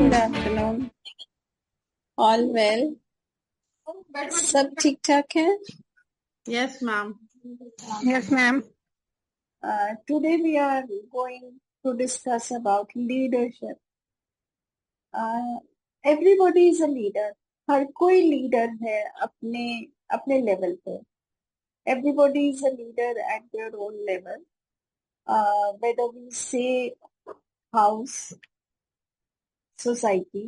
Good afternoon. All well? सब ठीक ठाक है? Yes, ma'am. Yes, ma'am. Today we are going to discuss about leadership. Everybody is a leader. हर कोई leader है अपने अपने लेवल पे. Everybody is a leader at their own level. Whether we say house, society,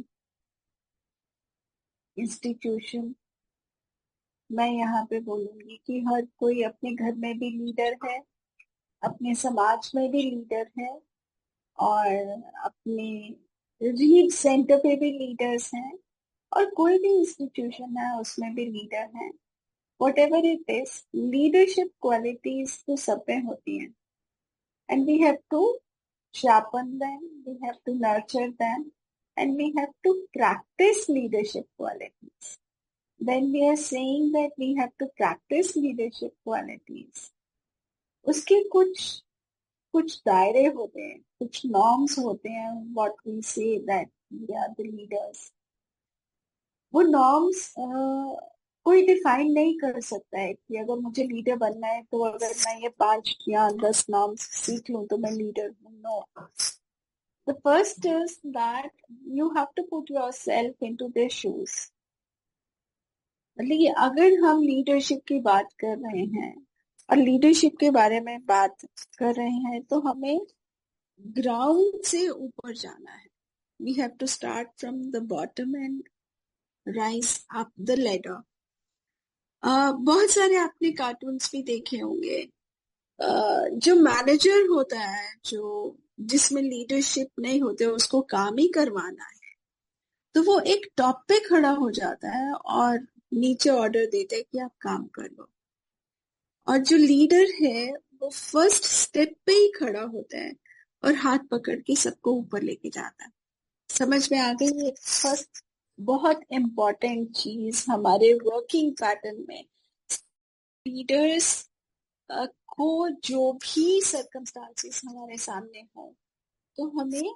institution, मैं यहाँ पे बोलूंगी कि हर कोई अपने घर में भी लीडर है, अपने समाज में भी लीडर है, और अपने रीड सेंटर पे भी लीडर्स हैं, और कोई भी इंस्टीट्यूशन है उसमें भी लीडर हैं. Whatever it is, leadership qualities तो सब में होती हैं, and we have to sharpen them, we have to nurture them, and we have to practice leadership qualities. When we are saying that we have to practice leadership qualities, उसके कुछ दायरे होते हैं, कुछ नॉर्म्स होते हैं. What we say that we are the leaders, वो norms कोई डिफाइन नहीं कर सकता है कि अगर मुझे लीडर बनना है तो अगर मैं ये 5 या 10 नॉर्म्स सीख लूं तो मैं लीडर हूं. No. The first is that you have to put yourself into their shoes. मतलब अगर हम लीडरशिप की बात कर रहे हैं और लीडरशिप के बारे में बात कर रहे हैं तो हमें ग्राउंड से ऊपर जाना है. We have to start from the bottom and rise up the ladder. बहुत सारे आपने कार्टून्स भी देखे होंगे. जो मैनेजर होता है, जो जिसमें लीडरशिप नहीं होते, उसको काम ही करवाना है, तो वो एक टॉप पे खड़ा हो जाता है और नीचे ऑर्डर देता है कि आप काम कर लो. और जो लीडर है वो फर्स्ट स्टेप पे ही खड़ा होता है और हाथ पकड़ के सबको ऊपर लेके जाता है. समझ में आ गई? ये फर्स्ट बहुत इम्पोर्टेंट चीज हमारे वर्किंग पैटर्न में. लीडर्स को जो भी सर्कमस्टांसेस हमारे सामने हो तो हमें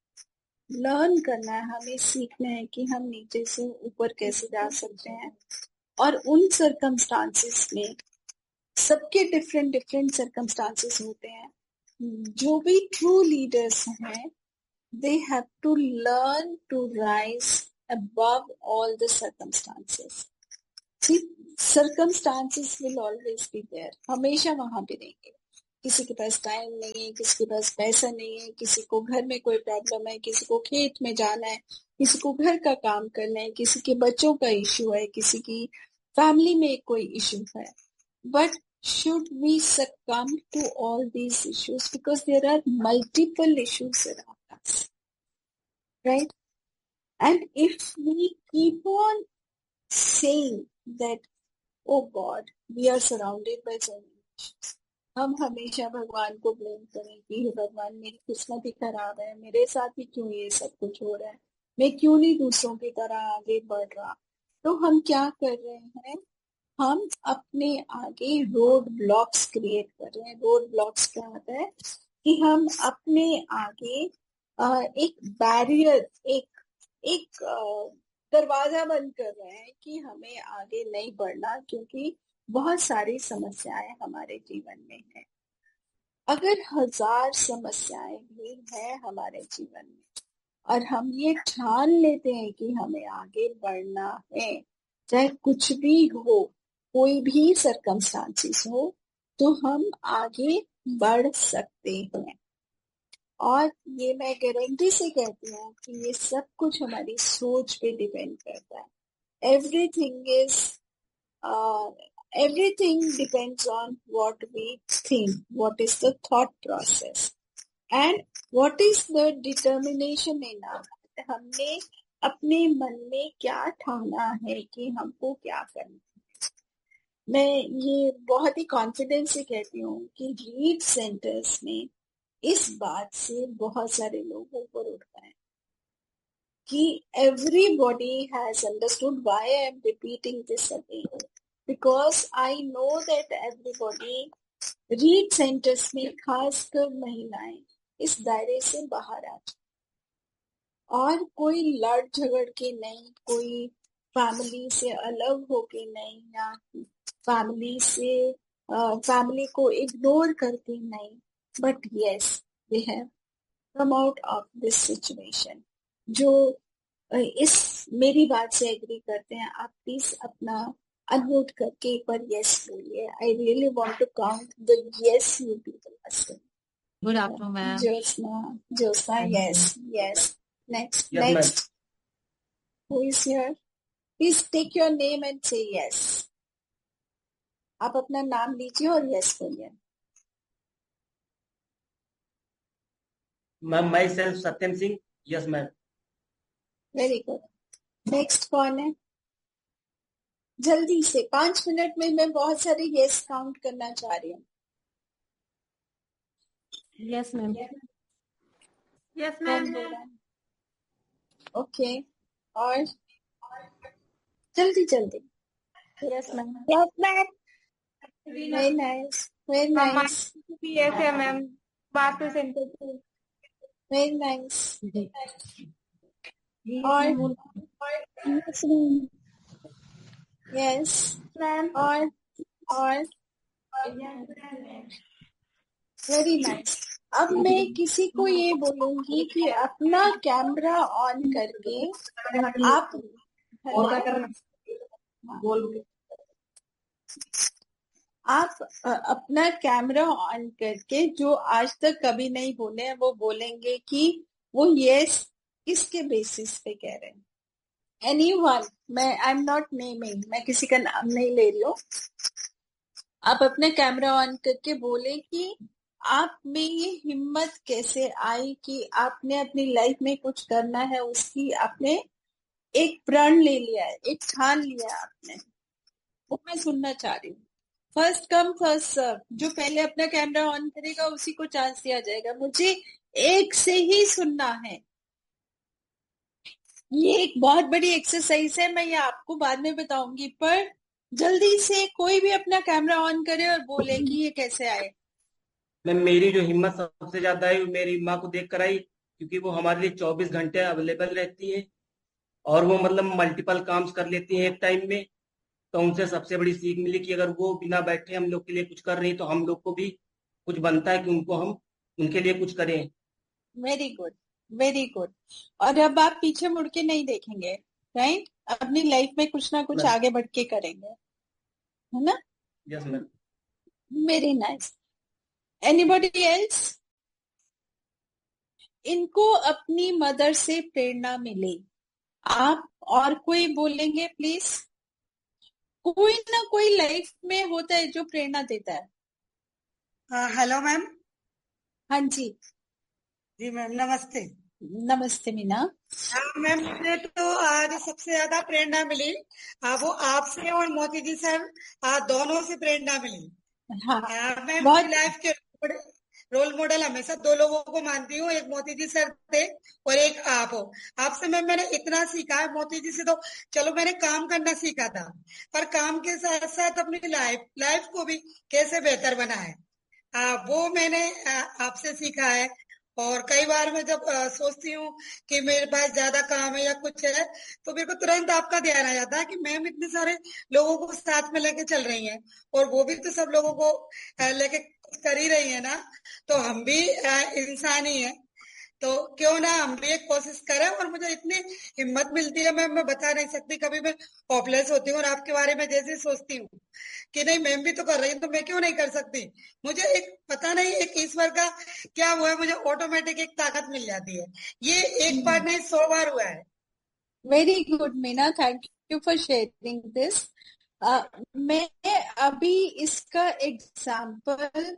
लर्न करना है, हमें सीखना है कि हम नीचे से ऊपर कैसे जा सकते हैं. और उन सर्कमस्टांसेस में सबके डिफरेंट सर्कमस्टांसेस होते हैं. जो भी ट्रू लीडर्स हैं, they have to learn to rise above all the circumstances. See, circumstances will always be there. हमेशा वहां पे रहेंगे. किसी के पास टाइम नहीं है, किसी के पास पैसा नहीं है, किसी को घर में कोई प्रॉब्लम है, किसी को खेत में जाना है, किसी को घर का काम करना है, किसी के बच्चों का इश्यू है, किसी की फैमिली में कोई इश्यू है. But should we succumb to all these issues? Because there are multiple issues around us, right? And if we keep on saying that, oh God, we are surrounded by so many issues, हम हमेशा भगवान को blame करें कि हे भगवान, मेरी किस्मत ही खराब है, मेरे साथ ही क्यों ये सब कुछ हो रहा है, मैं क्यों नहीं दूसरों की तरह आगे बढ़ रहा, तो हम क्या कर रहे हैं? हम अपने आगे रोड ब्लॉक्स क्रिएट कर रहे हैं. रोड ब्लॉक्स क्या होता है कि हम अपने आगे एक बैरियर, एक दरवाजा बंद कर रहे हैं कि हमें आगे नहीं बढ़ना, क्योंकि बहुत सारी समस्याएं हमारे जीवन में है. अगर 1000 समस्याएं भी है हमारे जीवन में और हम ये ठान लेते हैं कि हमें आगे बढ़ना है, चाहे कुछ भी हो, कोई भी सर्कमस्टांसेस हो, तो हम आगे बढ़ सकते हैं. और ये मैं गारंटी से कहती हूँ कि ये सब कुछ हमारी सोच पे डिपेंड करता है. Everything depends on what we think, what is the thought process, and what is the determination in us. हमने अपने मन में क्या ठाना है कि हमको क्या करना है. मैं ये बहुत ही कॉन्फिडेंस से कहती हूँ कि रीड सेंटर्स में इस बात से बहुत सारे लोग ऊपर उठ गए कि everybody has understood why I am repeating this again, because I know that everybody read centres में खासकर महिलाएं इस दायरे से बाहर आ चुकी. और कोई लड़ झगड़ के नहीं, कोई फैमिली से अलग होके नहीं, या फैमिली को इग्नोर करके नहीं, but yes we have come out of this situation. जो इस मेरी बात से एग्री करते हैं, आप प्लीज अपना अनम्यूट करके एक बार यस बोलिए। I really want to count the yes you people. Good afternoon, ma'am. Jyotsna, yes. Next. Yes, ma'am. Who is here? Please take your name and say yes. आप अपना नाम लीजिए और yes बोलिए। Ma'am my self Satyam Singh. Yes ma'am. Very good. Next कौन है? जल्दी से 5 मिनट में मैं बहुत सारे yes काउंट करना चाह रही हूँ। Yes, ma'am. Yes, कौन ma'am. बोल रहा है? ओके, और जल्दी। Yes, ma'am. Yes, ma'am. Very nice. Yes, ma'am. Back to center. Very nice. और yes, Ma'am. और वेरी नाइस। अब मैं किसी को ये बोलूंगी कि अपना कैमरा ऑन करके आप अपना कैमरा ऑन करके जो आज तक कभी नहीं बोले हैं वो बोलेंगे कि वो यस किसके बेसिस पे कह रहे हैं। एनीवन, मैं आई एम नॉट नेमिंग, मैं किसी का नाम नहीं ले रही हूँ। आप अपने कैमरा ऑन करके बोले कि आप में ये हिम्मत कैसे आई कि आपने अपनी लाइफ में कुछ करना है, उसकी आपने एक प्रण ले लिया है, एक ठान लिया है आपने। वो मैं सुनना चाह रही हूँ। फर्स्ट कम फर्स्ट सर्व, जो पहले अपना कैमरा ऑन करेगा उसी को चांस दिया जाएगा। मुझे एक से ही सुनना है। ये एक बहुत बड़ी एक्सरसाइज है, मैं ये आपको बाद में बताऊंगी, पर जल्दी से कोई भी अपना कैमरा ऑन करे और बोले कि ये कैसे आए। मैम मेरी जो हिम्मत सबसे ज्यादा है वो मेरी माँ को देख कर आई, क्योंकि वो हमारे लिए 24 घंटे अवेलेबल रहती है और वो मतलब मल्टीपल काम्स कर लेती हैं एक टाइम में। तो उनसे सबसे बड़ी सीख मिली कि अगर वो बिना बैठे हम लोग के लिए कुछ कर रही तो हम लोग को भी कुछ बनता है कि उनको हम उनके लिए कुछ करें। Very good. और अब आप पीछे मुड़ के नहीं देखेंगे, राइट? अपनी लाइफ में कुछ ना कुछ आगे बढ़ के करेंगे, है ना? Yes ma'am. Very nice. Anybody else? इनको अपनी मदर से प्रेरणा मिली। आप और कोई बोलेंगे प्लीज? कोई ना कोई लाइफ में होता है जो प्रेरणा देता है। Hello ma'am. हाँ जी मैम नमस्ते। नमस्ते मीना। मैम मुझे तो आज सबसे ज्यादा प्रेरणा मिली वो आपसे और मोती जी सर दोनों से प्रेरणा मिली। मैं अपनी लाइफ के रोल मॉडल हमेशा 2 लोगों को मानती हूँ, एक मोती जी सर थे और एक आप हो। आपसे मैंने इतना सीखा है। मोती जी से तो चलो मैंने काम करना सीखा था, पर काम के साथ साथ अपनी लाइफ को भी कैसे बेहतर बनाए वो मैंने आपसे सीखा है। और कई बार मैं जब सोचती हूँ कि मेरे पास ज्यादा काम है या कुछ है, तो मेरे को तुरंत आपका ध्यान आ जाता है कि मैम इतने सारे लोगों को साथ में लेके चल रही हैं और वो भी तो सब लोगों को लेके कर ही रही है ना, तो हम भी इंसान ही है, तो क्यों ना हम भी एक कोशिश करें। और मुझे इतनी हिम्मत मिलती है मैं बता नहीं सकती। कभी मैं होपलेस होती हूँ और आपके बारे में जैसे सोचती हूँ कि नहीं मैम भी तो कर रही है तो मैं क्यों नहीं कर सकती। मुझे एक पता नहीं एक ईश्वर का क्या हुआ है, मुझे ऑटोमेटिक एक ताकत मिल जाती है। ये एक बार नहीं 100 बार हुआ है। Very good Meena, thank you for sharing this. मैं अभी इसका एग्जाम्पल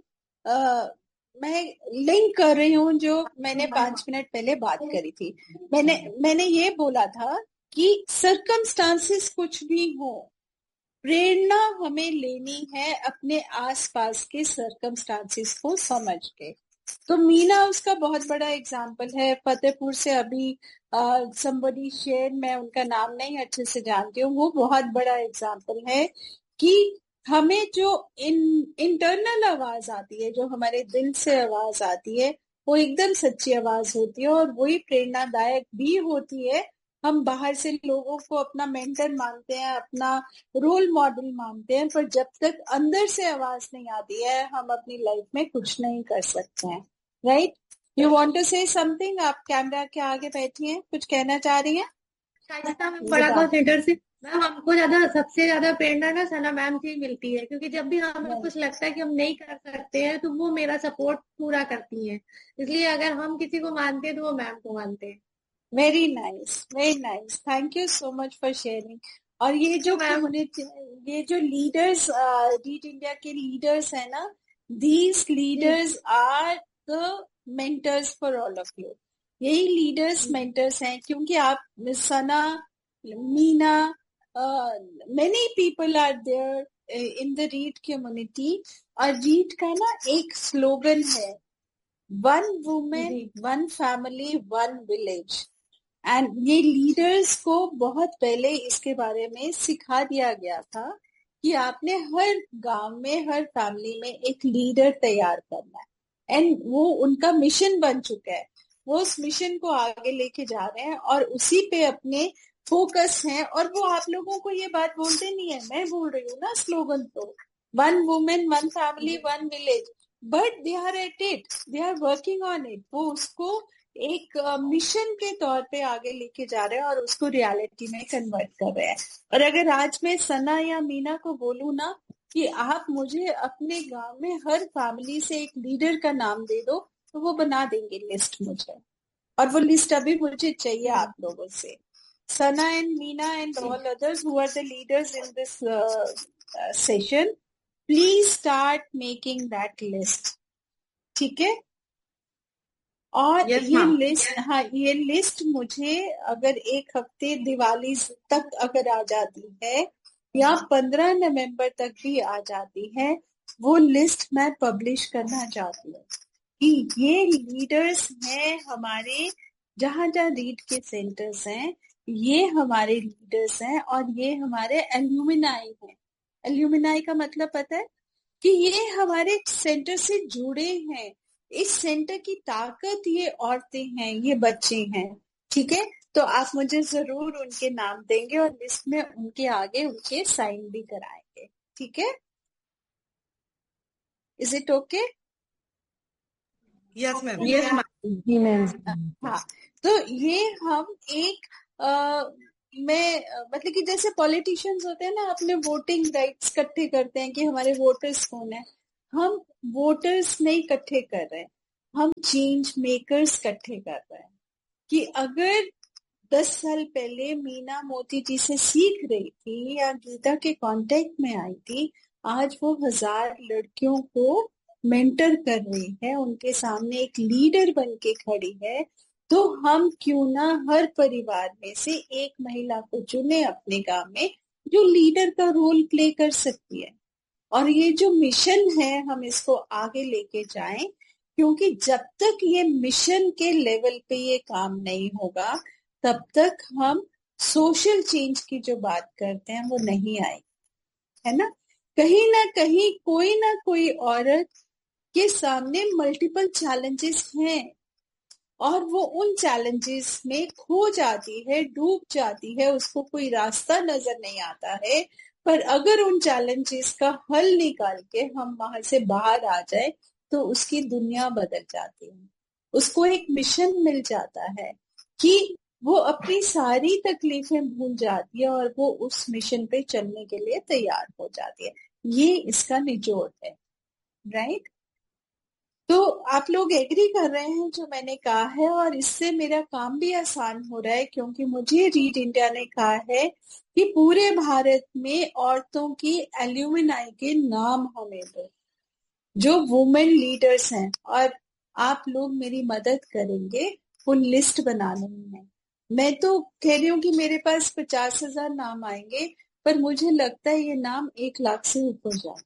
मैं लिंक कर रही हूँ जो मैंने 5 मिनट पहले बात करी थी। मैंने ये बोला था कि सर्कमस्टांसेस कुछ भी हो, प्रेरणा हमें लेनी है अपने आसपास के सर्कमस्टांसेस को समझ के। तो मीना उसका बहुत बड़ा एग्जाम्पल है। फतेहपुर से अभी somebody शेयर, मैं उनका नाम नहीं अच्छे से जानती हूँ, वो बहुत बड़ा एग्जाम्पल है कि हमें जो इंटरनल आवाज आती है, जो हमारे दिल से आवाज आती है, वो एकदम सच्ची आवाज होती है और वही प्रेरणादायक भी होती है। हम बाहर से लोगों को अपना मेंटर मानते हैं, अपना रोल मॉडल मानते हैं, पर जब तक अंदर से आवाज नहीं आती है हम अपनी लाइफ में कुछ नहीं कर सकते हैं। राइट? यू वांट टू से समथिंग? आप कैमरा के आगे बैठी हैं, कुछ कहना चाह रही हैं? शाइस्ता मैम, बड़ा बहुत सेंटर से मैम हमको सबसे ज्यादा प्रेरणा ना सना मैम से ही मिलती है, क्योंकि जब भी हमें कुछ लगता है कि हम नहीं कर सकते हैं तो वो मेरा सपोर्ट पूरा करती हैं। इसलिए अगर हम किसी को मानते हैं तो वो मैम को मानते हैं। Very nice, very nice, thank you so much for sharing. और ये जो कम्युनिटी, ये जो लीडर्स, रीड इंडिया के लीडर्स है ना, these leaders are the mentors for all of you. यही लीडर्स मेंटर्स हैं, क्योंकि आप सना, Meena, many people are there in the read community. और रीड का ना एक स्लोगन है, one women, one family, one village. And ये लीडर्स को बहुत पहले इसके बारे में सिखा दिया गया था कि आपने हर गांव में, हर फैमिली में एक लीडर तैयार करना है। एंड वो उनका मिशन बन चुका है, वो उस मिशन को आगे लेके जा रहे हैं और उसी पे अपने फोकस हैं। और वो आप लोगों को ये बात बोलते नहीं है, मैं बोल रही हूँ ना स्लोगन, तो one women, one family, one village, but they are at it, they are working on it. वो उसको एक मिशन के तौर पे आगे लेके जा रहे हैं और उसको रियलिटी में कन्वर्ट कर रहे हैं। और अगर आज मैं सना या मीना को बोलूं ना कि आप मुझे अपने गांव में हर फैमिली से एक लीडर का नाम दे दो, तो वो बना देंगे लिस्ट मुझे, और वो लिस्ट अभी मुझे चाहिए आप लोगों से। सना and Meena and all others who are the leaders in this session, please start making that list. ठीक है? और Yes, ये ma'am. लिस्ट, हाँ, ये लिस्ट मुझे अगर एक हफ्ते दिवाली तक अगर आ जाती है या 15 नवंबर तक भी आ जाती है, वो लिस्ट मैं पब्लिश करना चाहती हूँ कि ये लीडर्स हैं हमारे, जहाँ जहाँ रीड के सेंटर्स हैं, ये हमारे लीडर्स हैं और ये हमारे एल्यूमिनाई हैं। एल्यूमिनाई का मतलब पता है कि ये हमारे सेंटर से जुड़े हैं। इस सेंटर की ताकत ये औरतें हैं, ये बच्चे हैं। ठीक है? तो आप मुझे जरूर उनके नाम देंगे और लिस्ट में उनके आगे उनके साइन भी कराएंगे। ठीक है? Is it okay? Yes ma'am. Yes ma'am. हाँ, तो ये हम एक मतलब कि जैसे पॉलिटिशियंस होते हैं ना, अपने वोटिंग राइट्स इकट्ठे करते हैं कि हमारे वोटर्स कौन है। हम वोटर्स नहीं इकट्ठे कर रहे हैं, हम चेंज मेकर्स इकट्ठे कर रहे हैं। कि अगर 10 साल पहले मीना मोती जी से सीख रही थी या गीता के कांटेक्ट में आई थी, आज वो 1000 लड़कियों को मेंटर कर रही है, उनके सामने एक लीडर बन के खड़ी है। तो हम क्यों ना हर परिवार में से एक महिला को चुने अपने गांव में, जो लीडर का रोल प्ले कर सकती है। और ये जो मिशन है हम इसको आगे लेके जाएं, क्योंकि जब तक ये मिशन के लेवल पे ये काम नहीं होगा, तब तक हम सोशल चेंज की जो बात करते हैं वो नहीं आएगी, है ना? कहीं ना कहीं कोई ना कोई औरत के सामने मल्टीपल चैलेंजेस हैं और वो उन चैलेंजेस में खो जाती है, डूब जाती है, उसको कोई रास्ता नजर नहीं आता है। पर अगर उन चैलेंजेस का हल निकाल के हम वहां से बाहर आ जाए तो उसकी दुनिया बदल जाती है। उसको एक मिशन मिल जाता है कि वो अपनी सारी तकलीफें भूल जाती है और वो उस मिशन पे चलने के लिए तैयार हो जाती है। ये इसका निचोड़ है। राइट? तो आप लोग एग्री कर रहे हैं जो मैंने कहा है, और इससे मेरा काम भी आसान हो रहा है, क्योंकि मुझे रीड इंडिया ने कहा है कि पूरे भारत में औरतों की एल्यूमिनाई के नाम हमें दो, जो वुमेन लीडर्स हैं, और आप लोग मेरी मदद करेंगे वो लिस्ट बनाने में। मैं तो कह रही हूँ कि मेरे पास 50,000 नाम आएंगे, पर मुझे लगता है ये नाम 1 लाख से ऊपर जाए,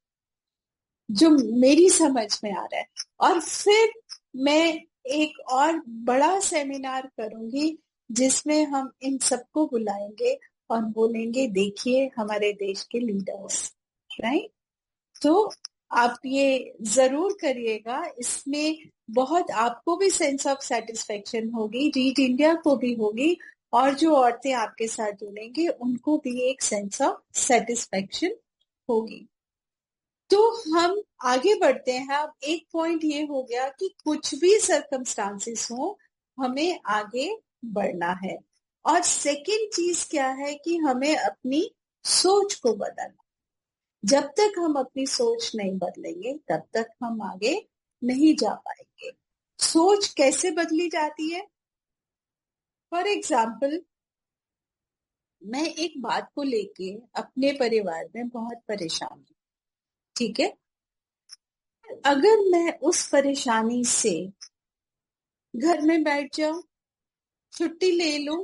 जो मेरी समझ में आ रहा है। और फिर मैं एक और बड़ा सेमिनार करूंगी जिसमें हम इन सबको बुलाएंगे और बोलेंगे, देखिए हमारे देश के लीडर्स। राइट? तो आप ये जरूर करिएगा, इसमें बहुत आपको भी सेंस ऑफ सेटिस्फेक्शन होगी, रीड इंडिया को भी होगी, और जो औरतें आपके साथ जुड़ेंगी उनको भी एक सेंस ऑफ सेटिस्फेक्शन होगी। तो हम आगे बढ़ते हैं। अब एक पॉइंट ये हो गया कि कुछ भी सर्कमस्टांसेस हो, हमें आगे बढ़ना है। और सेकंड चीज क्या है कि हमें अपनी सोच को बदलना। जब तक हम अपनी सोच नहीं बदलेंगे तब तक हम आगे नहीं जा पाएंगे। सोच कैसे बदली जाती है? फॉर एग्जाम्पल, मैं एक बात को लेके अपने परिवार में बहुत परेशान हूँ, ठीक है? अगर मैं उस परेशानी से घर में बैठ जाऊं, छुट्टी ले लूं,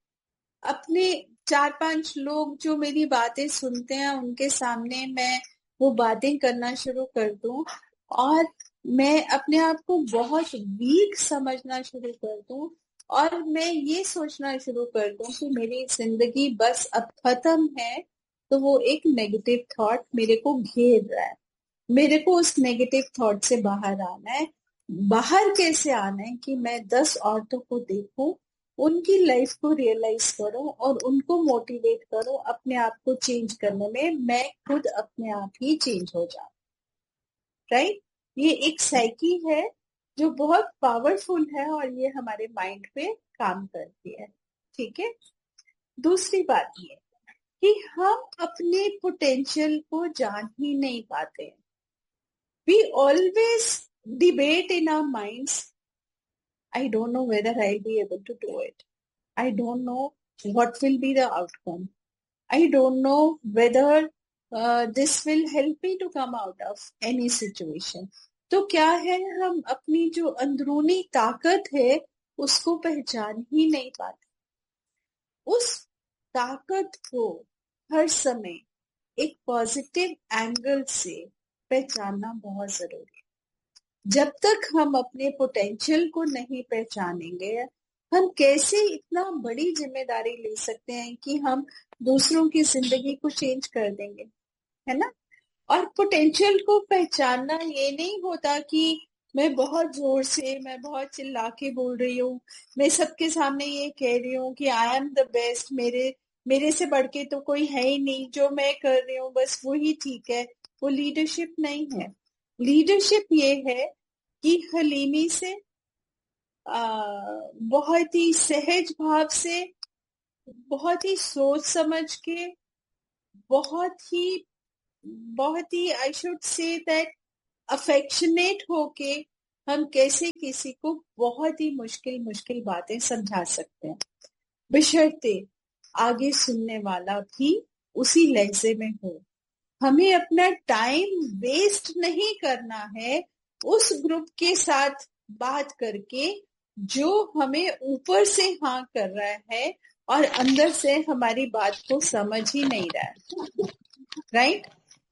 अपने 4-5 लोग जो मेरी बातें सुनते हैं उनके सामने मैं वो बातें करना शुरू कर दूं, और मैं अपने आप को बहुत वीक समझना शुरू कर दूं, और मैं ये सोचना शुरू कर दूं कि मेरी जिंदगी बस अब खत्म है, तो वो एक नेगेटिव थॉट मेरे को घेर रहा है। मेरे को उस नेगेटिव थॉट से बाहर आना है। बाहर कैसे आना है कि मैं 10 औरतों को देखूं, उनकी लाइफ को रियलाइज करूं और उनको मोटिवेट करूं अपने आप को चेंज करने में। मैं खुद अपने आप ही चेंज हो जाऊं, राइट? ये एक साइकी है जो बहुत पावरफुल है और ये हमारे माइंड पे काम करती है, ठीक है? दूसरी बात ये कि हम अपने पोटेंशियल को जान ही नहीं पाते हैं। We always debate in our minds, I don't know whether I'll be able to do it. I don't know what will be the outcome. I don't know whether this will help me to come out of any situation. तो क्या है, हम अपनी जो अंदरूनी ताकत है उसको पहचान ही नहीं पाते। उस ताकत को हर समय एक पॉजिटिव एंगल से पहचानना बहुत जरूरी है। जब तक हम अपने पोटेंशियल को नहीं पहचानेंगे, हम कैसे इतना बड़ी जिम्मेदारी ले सकते हैं कि हम दूसरों की जिंदगी को चेंज कर देंगे, है ना? और पोटेंशियल को पहचानना ये नहीं होता कि मैं बहुत जोर से, मैं बहुत चिल्ला के बोल रही हूँ, मैं सबके सामने ये कह रही हूँ कि आई एम द बेस्ट, मेरे से बढ़ के तो कोई है ही नहीं, जो मैं कर रही हूँ बस वही ठीक है। वो लीडरशिप नहीं है। लीडरशिप ये है कि हलीमी से, बहुत ही सहज भाव से, बहुत ही सोच समझ के, बहुत ही I should say that affectionate होके हम कैसे किसी को बहुत ही मुश्किल बातें समझा सकते हैं, बशर्ते आगे सुनने वाला भी उसी लहजे में हो। हमें अपना टाइम वेस्ट नहीं करना है उस ग्रुप के साथ बात करके जो हमें ऊपर से हाँ कर रहा है और अंदर से हमारी बात को समझ ही नहीं रहा है, राइट?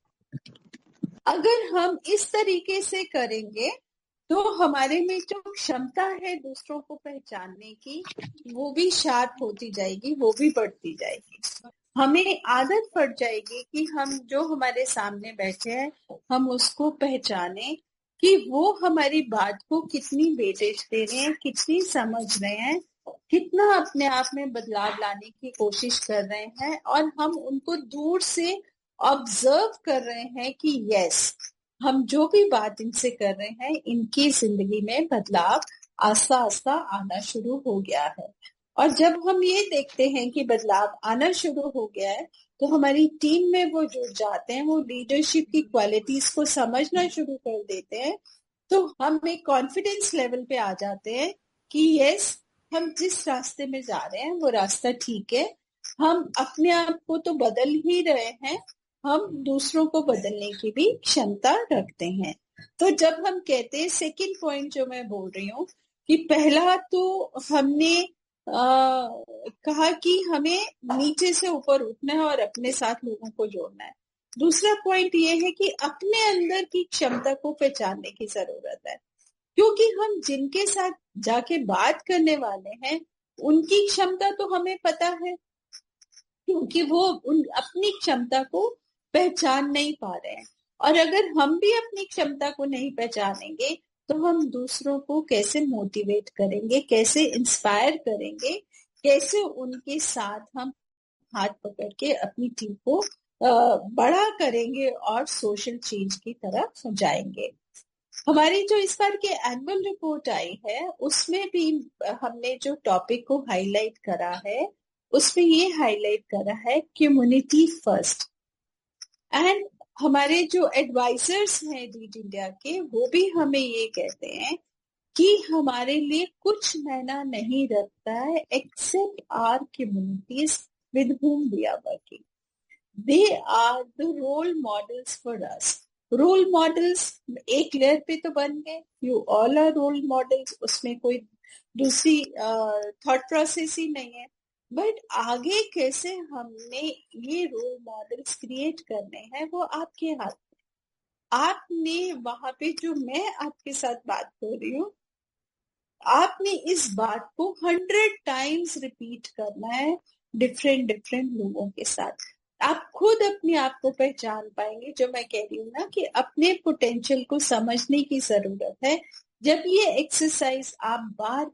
अगर हम इस तरीके से करेंगे तो हमारे में जो क्षमता है दूसरों को पहचानने की, वो भी शार्प होती जाएगी, वो भी बढ़ती जाएगी। हमें आदत पड़ जाएगी कि हम जो हमारे सामने बैठे हैं हम उसको पहचाने कि वो हमारी बात को कितनी वेटेज दे रहे हैं, कितनी समझ रहे हैं, कितना अपने आप में बदलाव लाने की कोशिश कर रहे हैं, और हम उनको दूर से ऑब्जर्व कर रहे हैं कि यस, हम जो भी बात इनसे कर रहे हैं इनकी जिंदगी में बदलाव आस्ता आस्ता आना शुरू हो गया है। और जब हम ये देखते हैं कि बदलाव आना शुरू हो गया है तो हमारी टीम में वो जुड़ जाते हैं, वो लीडरशिप की क्वालिटीज को समझना शुरू कर देते हैं, तो हम एक कॉन्फिडेंस लेवल पे आ जाते हैं कि यस, हम जिस रास्ते में जा रहे हैं वो रास्ता ठीक है, हम अपने आप को तो बदल ही रहे हैं, हम दूसरों को बदलने की भी क्षमता रखते हैं। तो जब हम कहते हैं, सेकंड पॉइंट जो मैं बोल रही हूँ कि पहला तो हमने कहा कि हमें नीचे से ऊपर उठना है और अपने साथ लोगों को जोड़ना है। दूसरा पॉइंट ये है कि अपने अंदर की क्षमता को पहचानने की जरूरत है, क्योंकि हम जिनके साथ जाके बात करने वाले हैं उनकी क्षमता तो हमें पता है, क्योंकि वो अपनी क्षमता को पहचान नहीं पा रहे हैं। और अगर हम भी अपनी क्षमता को नहीं पहचानेंगे तो हम दूसरों को कैसे मोटिवेट करेंगे, कैसे इंस्पायर करेंगे, कैसे उनके साथ हम हाथ पकड़ के अपनी टीम को बड़ा करेंगे और सोशल चेंज की तरफ जाएंगे। हमारी जो इस बार की एनुअल रिपोर्ट आई है उसमें भी हमने जो टॉपिक को हाईलाइट करा है उसमें ये हाईलाइट करा है कम्युनिटी फर्स्ट। एंड हमारे जो एडवाइजर्स हैं रीड इंडिया के वो भी हमें ये कहते हैं कि हमारे लिए कुछ मायना नहीं रखता है accept our communities with whom we are working. They are the role models for us. Role models एक लेयर पे तो बन गए, you all are role models, उसमें कोई दूसरी थॉट प्रोसेस ही नहीं है। बट आगे कैसे हमने ये रोल मॉडल्स क्रिएट करने हैं वो आपके हाथ में। आपने वहां पे जो मैं आपके साथ बात कर रही हूँ, आपने इस बात को 100 टाइम्स रिपीट करना है डिफरेंट लोगों के साथ। आप खुद अपने आप को पहचान पाएंगे। जो मैं कह रही हूँ ना कि अपने पोटेंशियल को समझने की जरूरत है। जब ये एक्सरसाइज आप बार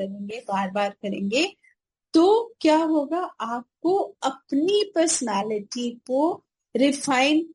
बार करेंगे तो क्या होगा, आपको अपनी पर्सनालिटी को रिफाइन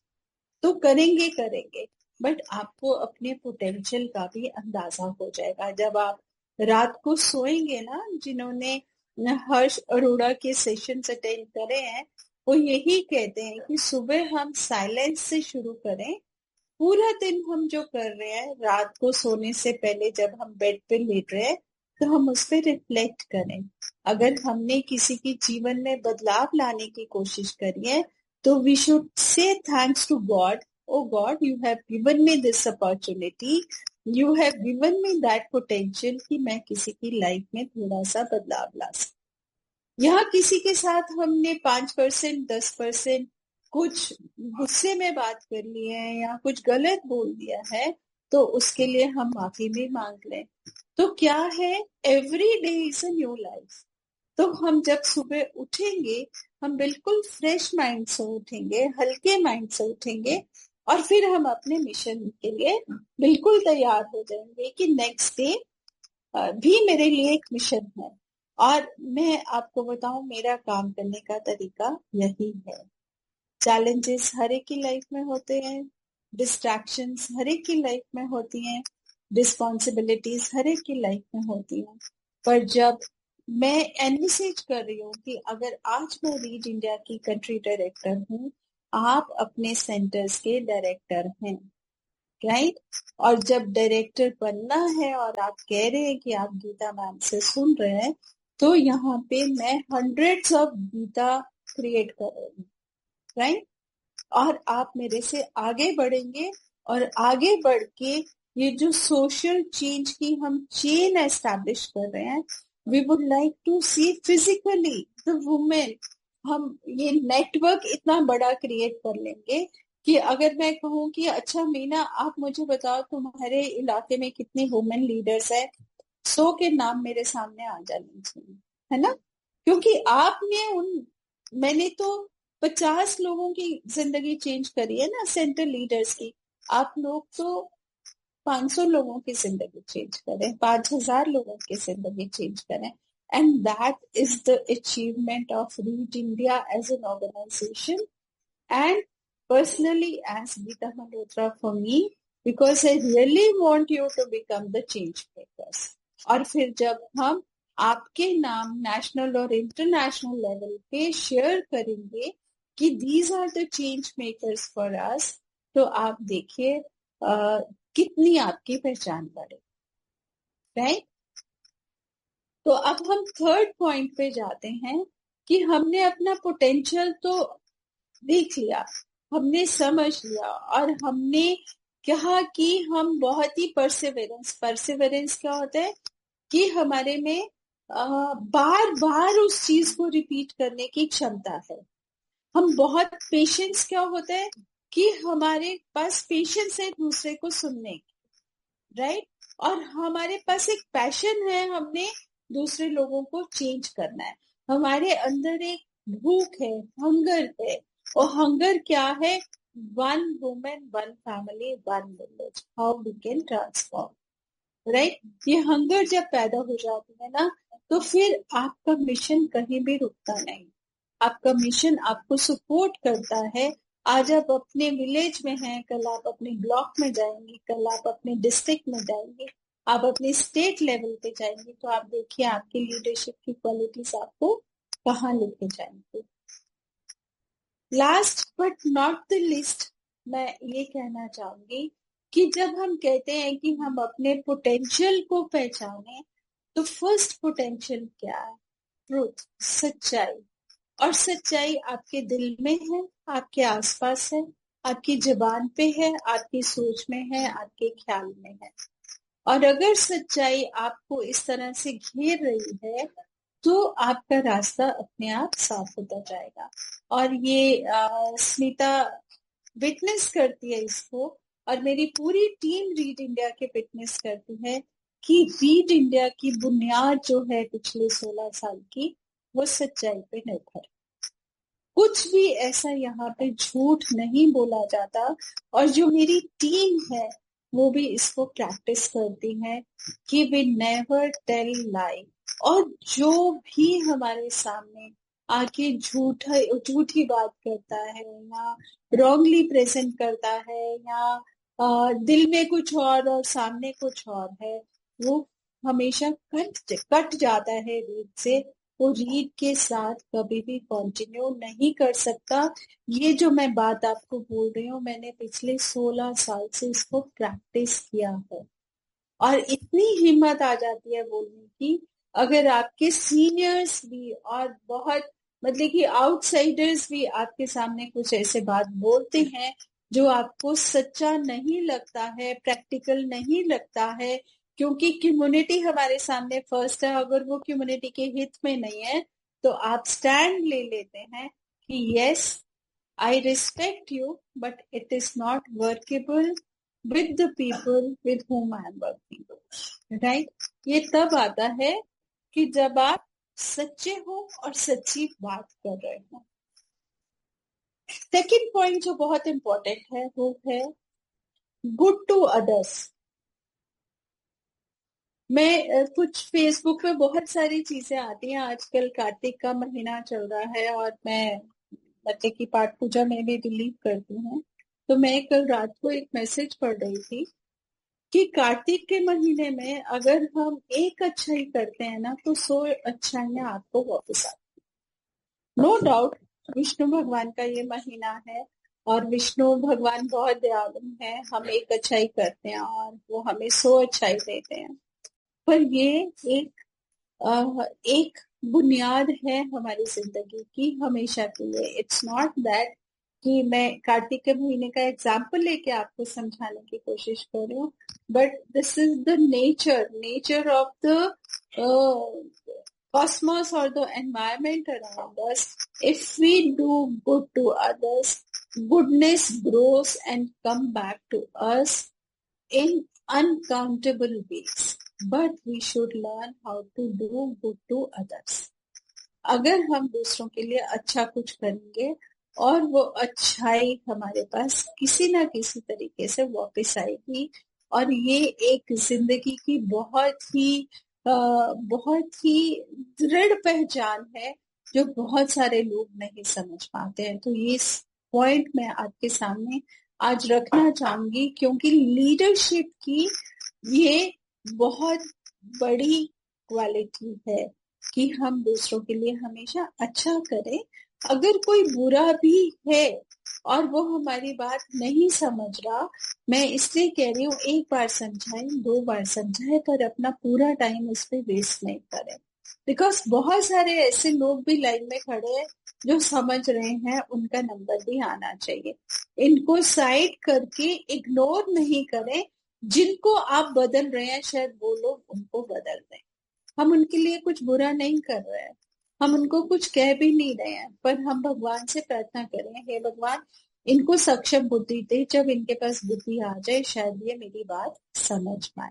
तो करेंगे बट आपको अपने पोटेंशियल का भी अंदाजा हो जाएगा। जब आप रात को सोएंगे ना, जिन्होंने हर्ष अरोड़ा के सेशंस अटेंड करे हैं वो यही कहते हैं कि सुबह हम साइलेंस से शुरू करें। पूरा दिन हम जो कर रहे हैं, रात को सोने से पहले जब हम बेड पे लेट रहे हैं तो हम उस पर रिफ्लेक्ट करें। अगर हमने किसी के जीवन में बदलाव लाने की कोशिश करी है तो we should say thanks to God, oh God, you have given me this opportunity, you have given me that potential कि मैं किसी की लाइफ में थोड़ा सा बदलाव ला सकूं। यहाँ किसी के साथ हमने 5%, 10% कुछ गुस्से में बात कर ली है या कुछ गलत बोल दिया है तो उसके लिए हम माफी भी मांग लें। तो क्या है, every day is a new life. तो हम जब सुबह उठेंगे हम बिल्कुल फ्रेश माइंड से उठेंगे, हल्के माइंड से उठेंगे और फिर हम अपने मिशन के लिए बिल्कुल तैयार हो जाएंगे कि नेक्स्ट डे भी मेरे लिए एक मिशन है। और मैं आपको बताऊं, मेरा काम करने का तरीका यही है। चैलेंजेस हर एक की लाइफ में होते हैं, डिस्ट्रैक्शंस हर एक की लाइफ में होती हैं, रिस्पॉन्सिबिलिटीज हर एक की लाइफ में होती हैं। पर जब मैं एनविसेज कर रही हूँ कि अगर आज मैं रीड इंडिया की कंट्री डायरेक्टर हूँ, आप अपने सेंटर्स के डायरेक्टर हैं, राइट? और जब डायरेक्टर बनना है और आप कह रहे हैं कि आप गीता मैम से सुन रहे हैं, तो यहाँ पे मैं हंड्रेड्स ऑफ गीता क्रिएट कर रही हूँ, राइट? और आप मेरे से आगे बढ़ेंगे और आगे बढ़ के ये जो सोशल चेंज की हम चेन एस्टैब्लिश कर रहे हैं, we would like to C physically the women. हम ये नेटवर्क इतना बड़ा क्रिएट कर लेंगे कि अगर मैं कहूँ कि अच्छा मीना आप मुझे बताओ तुम्हारे इलाके में कितने वुमेन लीडर्स है, 100 के नाम मेरे सामने आ जाने चाहिए, है ना? क्योंकि मैंने तो 50 लोगों की जिंदगी चेंज करी है ना, सेंटर लीडर्स की। आप लोग तो 500 लोगों की जिंदगी चेंज करें, 5000 लोगों की जिंदगी चेंज करें। And that is the achievement of Read India as an organization and personally as Geeta Malhotra for me, because I really want you to become the change makers. और फिर जब हम आपके नाम नेशनल और इंटरनेशनल लेवल पे share करेंगे कि these are the change makers for us, तो आप देखिए कितनी आपकी पहचान बढ़े, राइट? तो अब हम थर्ड पॉइंट पे जाते हैं कि हमने अपना पोटेंशियल तो देख लिया, हमने समझ लिया और हमने कहा कि हम बहुत ही परसिवरेंस क्या होता है कि हमारे में बार बार उस चीज को रिपीट करने की क्षमता है। हम बहुत पेशेंस क्या होता है कि हमारे पास पेशेंस है दूसरे को सुनने की, राइट? और हमारे पास एक पैशन है, हमने दूसरे लोगों को चेंज करना है। हमारे अंदर एक भूख है, हंगर है। और हंगर क्या है? one woman, one family, one village, how we can transform, right? ये हंगर जब पैदा हो जाती है ना, तो फिर आपका मिशन कहीं भी रुकता नहीं। आपका मिशन आपको सपोर्ट करता है। आज आप अपने विलेज में हैं, कल आप अपने ब्लॉक में जाएंगे, कल आप अपने डिस्ट्रिक्ट में जाएंगे, आप अपने स्टेट लेवल पे जाएंगे, तो आप देखिए आपकी लीडरशिप की क्वालिटीज आपको कहाँ लेके जाएंगे। Last but not the list, मैं ये कहना चाहूंगी कि जब हम कहते हैं कि हम अपने पोटेंशियल को पहचाने, तो फर्स्ट पोटेंशियल क्या है? ट्रूथ, सच्चाई। और सच्चाई आपके दिल में है, आपके आसपास है, आपकी जुबान पे है, आपकी सोच में है, आपके ख्याल में है। और अगर सच्चाई आपको इस तरह से घेर रही है, तो आपका रास्ता अपने आप साफ होता जाएगा। और ये स्मिता विटनेस करती है इसको, और मेरी पूरी टीम रीड इंडिया के विटनेस करती है कि रीड इंडिया की बुनियाद जो है पिछले 16 साल की, वो सच्चाई पे निर्भर। कुछ भी ऐसा यहाँ पे झूठ नहीं बोला जाता। और जो मेरी टीम है वो भी इसको प्रैक्टिस करती है कि वी नेवर टेल लाई। और जो भी हमारे सामने आके झूठी बात करता है, या रॉन्गली प्रेजेंट करता है, या दिल में कुछ और सामने कुछ और है, वो हमेशा कट जाता है रीड से। वो रीड के साथ कभी भी कंटिन्यू नहीं कर सकता। ये जो मैं बात आपको बोल रही हूँ, मैंने पिछले 16 साल से इसको प्रैक्टिस किया है। और इतनी हिम्मत आ जाती है बोलने की, अगर आपके सीनियर्स भी और बहुत मतलब कि आउटसाइडर्स भी आपके सामने कुछ ऐसे बात बोलते हैं जो आपको सच्चा नहीं लगता है, प्रैक्टिकल नहीं लगता है, क्योंकि कम्युनिटी हमारे सामने फर्स्ट है, अगर वो कम्युनिटी के हित में नहीं है, तो आप स्टैंड ले लेते हैं कि yes I respect you, but it is not workable with the people with whom I am working, right? ये तब आता है कि जब आप सच्चे हो और सच्ची बात कर रहे हो। सेकंड पॉइंट जो बहुत इंपॉर्टेंट है वो है गुड टू अदर्स। मैं कुछ फेसबुक पे बहुत सारी चीजें आती हैं, आजकल कार्तिक का महीना चल रहा है और मैं बच्चे की पाठ पूजा में भी बिलीव करती हूँ। तो मैं कल रात को एक मैसेज पढ़ रही थी कि कार्तिक के महीने में अगर हम एक अच्छाई करते हैं ना, तो 100 अच्छाइयां आपको वापस आती हैं। नो डाउट विष्णु भगवान का ये महीना है और विष्णु भगवान बहुत दयालु हैं। हम एक अच्छाई करते हैं और वो हमें 100 अच्छाई देते हैं, पर ये एक बुनियाद है हमारी जिंदगी की हमेशा के लिए। इट्स नॉट दैट कि मैं कार्तिक के महीने का एग्जाम्पल लेके आपको समझाने की कोशिश कर रही हूँ, but this is the nature of the cosmos or the environment around us. If we do good to others, goodness grows and come back to us in uncountable ways. But we should learn how to do good to others. अगर हम दूसरों के लिए अच्छा कुछ करेंगे और वो अच्छाई हमारे पास किसी ना किसी तरीके से वापस आएगी, और ये एक जिंदगी की बहुत ही दृढ़ पहचान है जो बहुत सारे लोग नहीं समझ पाते हैं। तो ये पॉइंट मैं आपके सामने आज रखना चाहूंगी, क्योंकि लीडरशिप की ये बहुत बड़ी क्वालिटी है कि हम दूसरों के लिए हमेशा अच्छा करें। अगर कोई बुरा भी है और वो हमारी बात नहीं समझ रहा, मैं इसलिए कह रही हूँ एक बार समझाएं, 2 बार समझाएं, पर अपना पूरा टाइम उस पर वेस्ट नहीं करें। बिकॉज बहुत सारे ऐसे लोग भी लाइन में खड़े हैं जो समझ रहे हैं, उनका नंबर भी आना चाहिए। इनको साइड करके इग्नोर नहीं करें। जिनको आप बदल रहे हैं शायद वो लोग उनको बदल दें। हम उनके लिए कुछ बुरा नहीं कर रहे हैं, हम उनको कुछ कह भी नहीं रहे हैं, पर हम भगवान से प्रार्थना करें, हे भगवान इनको सक्षम बुद्धि दे, जब इनके पास बुद्धि आ जाए शायद ये मेरी बात समझ पाए।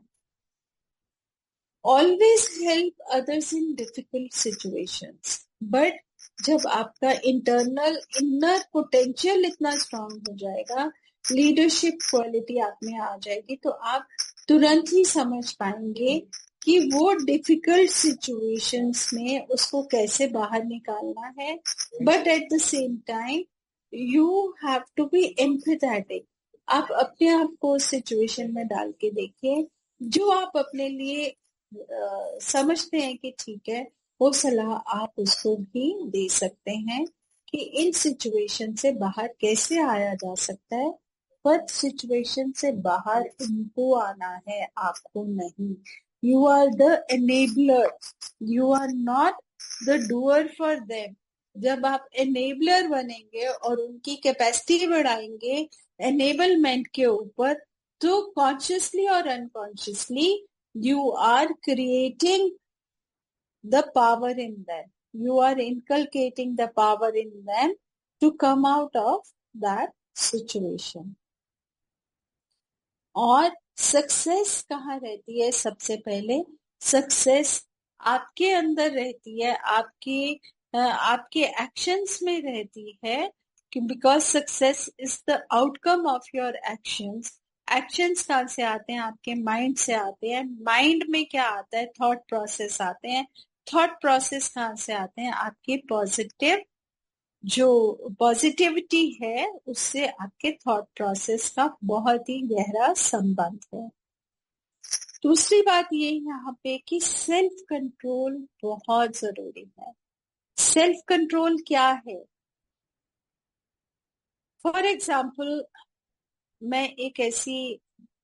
Always help others in difficult situations, but जब आपका इनर पोटेंशियल इतना स्ट्रांग हो जाएगा, लीडरशिप क्वालिटी आप में आ जाएगी, तो आप तुरंत ही समझ पाएंगे कि वो डिफिकल्ट सिचुएशंस में उसको कैसे बाहर निकालना है। But at the same time you have to be empathetic. आप अपने आप को सिचुएशन में डाल के देखिए, जो आप अपने लिए समझते हैं कि ठीक है, वो सलाह आप उसको भी दे सकते हैं कि इन सिचुएशन से बाहर कैसे आया जा सकता है। पर सिचुएशन से बाहर इनको आना है, आपको नहीं। You are the enabler, you are not the doer for them. जब आप एनेबलर बनेंगे और उनकी कैपेसिटी बढ़ाएंगे एनेबलमेंट के ऊपर, तो कॉन्शियसली और unconsciously you are creating the power in them. You are inculcating the power in them to come out of that situation. और सक्सेस कहाँ रहती है? सबसे पहले सक्सेस आपके अंदर रहती है, आपके एक्शंस में रहती है, because success is the outcome of your actions. Actions कहाँ से आते हैं? आपके माइंड से आते हैं। माइंड में क्या आता है? थॉट प्रोसेस आते हैं। थॉट प्रोसेस कहाँ से आते हैं? आपके पॉजिटिविटी है, उससे आपके थॉट प्रोसेस का बहुत ही गहरा संबंध है। दूसरी बात ये यहाँ पे कि सेल्फ कंट्रोल बहुत जरूरी है। सेल्फ कंट्रोल क्या है? फॉर एग्जाम्पल, मैं एक ऐसी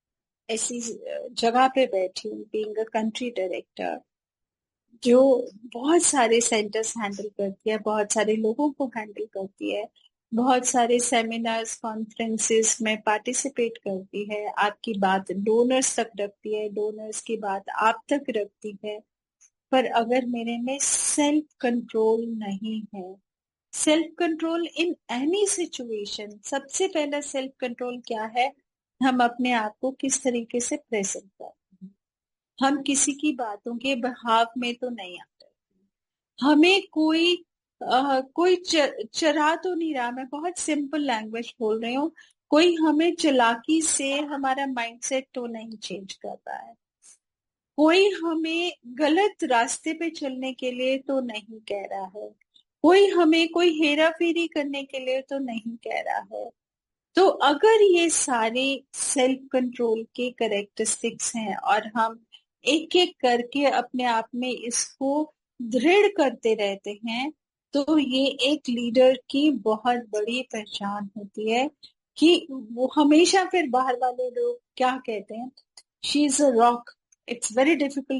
जगह पे बैठी हूँ, बीइंग अ कंट्री डायरेक्टर, जो बहुत सारे सेंटर्स हैंडल करती है, बहुत सारे लोगों को हैंडल करती है, बहुत सारे सेमिनार्स कॉन्फ्रेंसेस में पार्टिसिपेट करती है, आपकी बात डोनर्स तक रखती है, डोनर्स की बात आप तक रखती है। पर अगर मेरे में सेल्फ कंट्रोल नहीं है, self control in any situation, सबसे पहला सेल्फ कंट्रोल क्या है? हम अपने आप को किस तरीके से प्रेजेंट करते हैं। हम किसी की बातों के बहाव में तो नहीं आते। हमें कोई चरा तो नहीं रहा। मैं बहुत सिंपल लैंग्वेज बोल रही हूँ। कोई हमें चालाकी से हमारा माइंडसेट तो नहीं चेंज कर रहा है। कोई हमें गलत रास्ते पे चलने के लिए तो नहीं कह रहा है। कोई हेरा फेरी करने के लिए तो नहीं कह रहा है। तो अगर ये सारे सेल्फ कंट्रोल के कैरेक्टरिस्टिक्स हैं और हम एक एक करके अपने आप में इसको दृढ़ करते रहते हैं, तो ये एक लीडर की बहुत बड़ी पहचान होती है कि वो हमेशा, फिर बाहर वाले लोग क्या कहते हैं, she is a rock, it's very difficult